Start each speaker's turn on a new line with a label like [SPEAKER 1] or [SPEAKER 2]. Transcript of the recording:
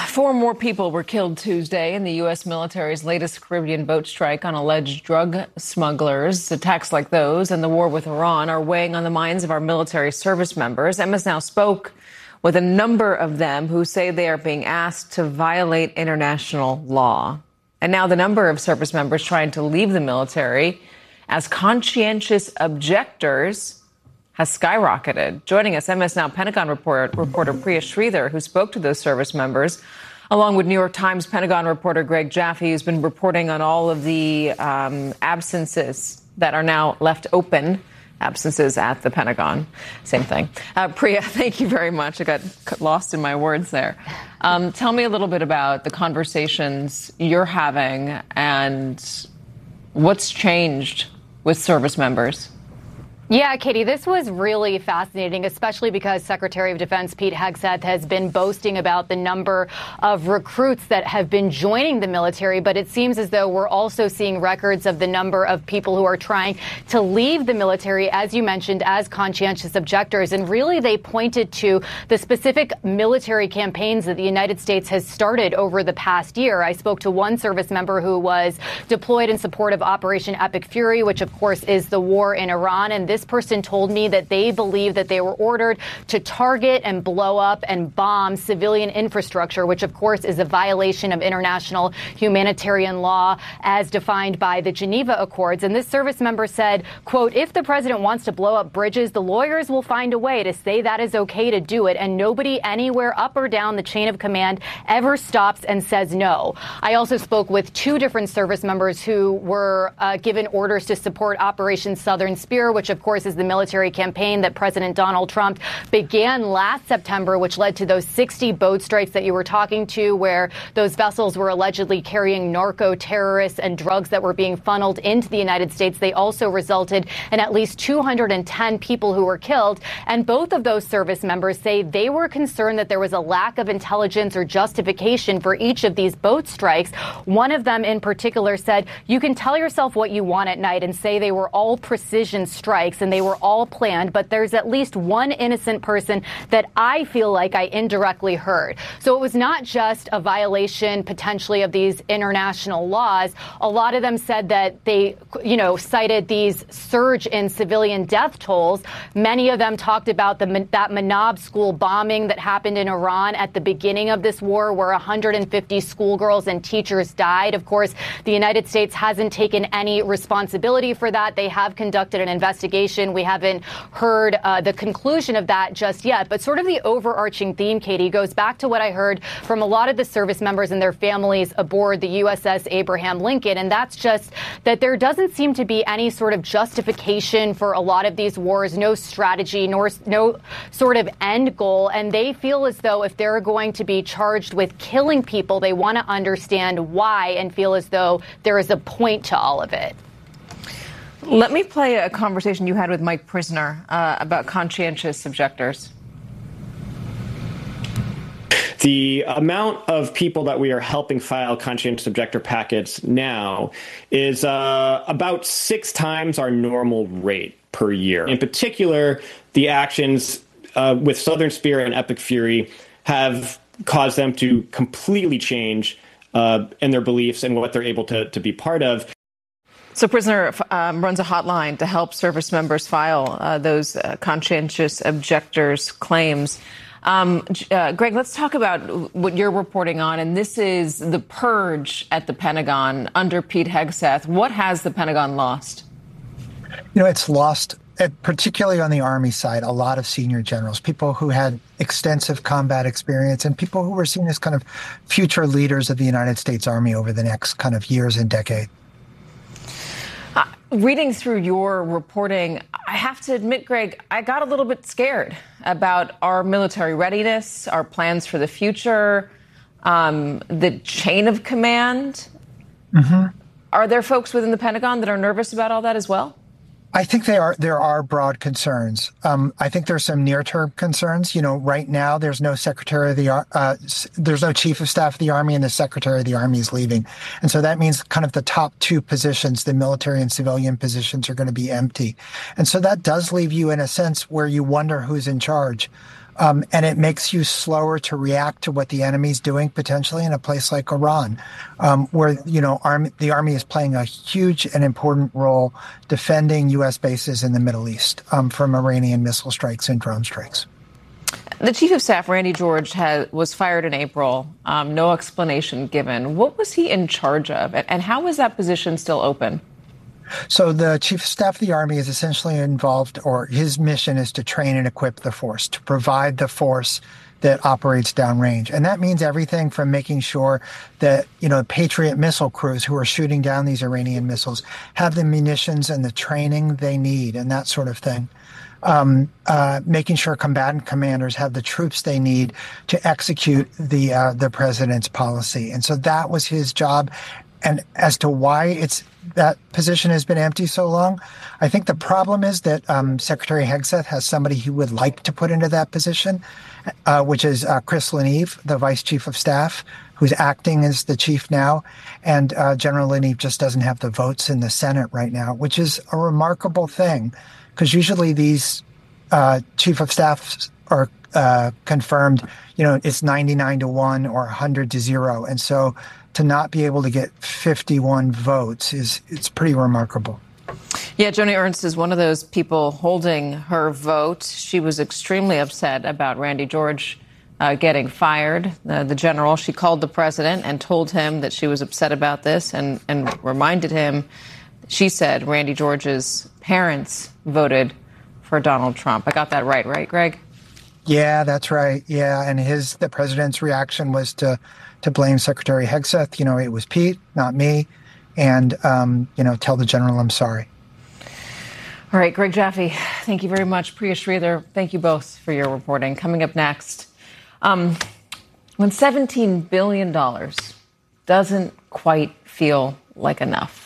[SPEAKER 1] Four more people were killed Tuesday in the U.S. military's latest Caribbean boat strike on alleged drug smugglers. Attacks like those and the war with Iran are weighing on the minds of our military service members. Emma's now spoke with a number of them who say they are being asked to violate international law. And now the number of service members trying to leave the military as conscientious objectors has skyrocketed. Joining us, MS Now Pentagon reporter Priya Sridhar, who spoke to those service members, along with New York Times Pentagon reporter Greg Jaffe, who's been reporting on all of the absences that are now left open, absences at the Pentagon. Same thing. Priya, thank you very much. I got lost in my words there. Tell me a little bit about the conversations you're having and what's changed with service members.
[SPEAKER 2] Yeah, Katie, this was really fascinating, especially because Secretary of Defense Pete Hegseth has been boasting about the number of recruits that have been joining the military. But it seems as though we're also seeing records of the number of people who are trying to leave the military, as you mentioned, as conscientious objectors. And really, they pointed to the specific military campaigns that the United States has started over the past year. I spoke to one service member who was deployed in support of Operation Epic Fury, which, of course, is the war in Iran. And this person told me that they believe that they were ordered to target and blow up and bomb civilian infrastructure, which, of course, is a violation of international humanitarian law as defined by the Geneva Accords. And this service member said, quote, if the president wants to blow up bridges, the lawyers will find a way to say that is okay to do it. And nobody anywhere up or down the chain of command ever stops and says no. I also spoke with two different service members who were given orders to support Operation Southern Spear, which, of course, is the military campaign that President Donald Trump began last September, which led to those 60 boat strikes that you were talking to, where those vessels were allegedly carrying narco terrorists and drugs that were being funneled into the United States. They also resulted in at least 210 people who were killed. And both of those service members say they were concerned that there was a lack of intelligence or justification for each of these boat strikes. One of them in particular said, you can tell yourself what you want at night and say they were all precision strikes and they were all planned, but there's at least one innocent person that I feel like I indirectly hurt. So it was not just a violation potentially of these international laws. A lot of them said that they, cited these surge in civilian death tolls. Many of them talked about that Manab school bombing that happened in Iran at the beginning of this war, where 150 schoolgirls and teachers died. Of course, the United States hasn't taken any responsibility for that. They have conducted an investigation. We haven't heard the conclusion of that just yet. But sort of the overarching theme, Katie, goes back to what I heard from a lot of the service members and their families aboard the USS Abraham Lincoln. And that's just that there doesn't seem to be any sort of justification for a lot of these wars, no strategy, nor no sort of end goal. And they feel as though if they're going to be charged with killing people, they want to understand why and feel as though there is a point to all of it.
[SPEAKER 1] Let me play a conversation you had with Mike Prisner about conscientious objectors.
[SPEAKER 3] The amount of people that we are helping file conscientious objector packets now is about 6 times our normal rate per year. In particular, the actions with Southern Spear and Epic Fury have caused them to completely change in their beliefs and what they're able to be part of.
[SPEAKER 1] So Prisner runs a hotline to help service members file those conscientious objectors' claims. Greg, let's talk about what you're reporting on. And this is the purge at the Pentagon under Pete Hegseth. What has the Pentagon lost?
[SPEAKER 4] It's lost, particularly on the Army side, a lot of senior generals, people who had extensive combat experience and people who were seen as kind of future leaders of the United States Army over the next kind of years and decades.
[SPEAKER 1] Reading through your reporting, I have to admit, Greg, I got a little bit scared about our military readiness, our plans for the future, the chain of command. Mm-hmm. Are there folks within the Pentagon that are nervous about all that as well?
[SPEAKER 4] I think there are broad concerns. I think there's some near-term concerns. Right now there's no there's no chief of staff of the Army, and the Secretary of the Army is leaving, and so that means kind of the top 2 positions, the military and civilian positions, are going to be empty, and so that does leave you in a sense where you wonder who's in charge. And it makes you slower to react to what the enemy's doing potentially in a place like Iran, where, the army is playing a huge and important role defending U.S. bases in the Middle East from Iranian missile strikes and drone strikes.
[SPEAKER 1] The Chief of Staff, Randy George, was fired in April. No explanation given. What was he in charge of? And how is that position still open?
[SPEAKER 4] So the Chief of Staff of the Army is essentially involved, or his mission is to train and equip the force, to provide the force that operates downrange. And that means everything from making sure that, Patriot missile crews who are shooting down these Iranian missiles have the munitions and the training they need and that sort of thing. Making sure combatant commanders have the troops they need to execute the president's policy. And so that was his job. And as to why that position has been empty so long, I think the problem is that Secretary Hegseth has somebody he would like to put into that position, which is Chris Leneve, the Vice Chief of Staff, who's acting as the chief now. And General Leneve just doesn't have the votes in the Senate right now, which is a remarkable thing, because usually these chief of staffs are confirmed, it's 99-1 or 100-0. And so to not be able to get 51 votes it's pretty remarkable.
[SPEAKER 1] Yeah, Joni Ernst is one of those people holding her vote. She was extremely upset about Randy George getting fired. The general, she called the president and told him that she was upset about this and reminded him, she said, Randy George's parents voted for Donald Trump. I got that right, Greg?
[SPEAKER 4] Yeah, that's right. Yeah, and the president's reaction was to blame Secretary Hegseth. It was Pete, not me, and tell the general I'm sorry.
[SPEAKER 1] All right, Greg Jaffe, thank you very much. Priya Sridhar, thank you both for your reporting. Coming up next, when $17 billion doesn't quite feel like enough.